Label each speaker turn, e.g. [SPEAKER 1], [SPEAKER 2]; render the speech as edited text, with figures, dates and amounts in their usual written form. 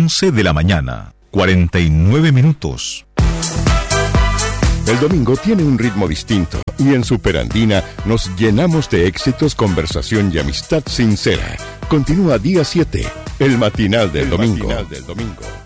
[SPEAKER 1] 11 de la mañana, 49 minutos.
[SPEAKER 2] El domingo tiene un ritmo distinto y en Superandina nos llenamos de éxitos, conversación y amistad sincera. Continúa día 7, el matinal del domingo.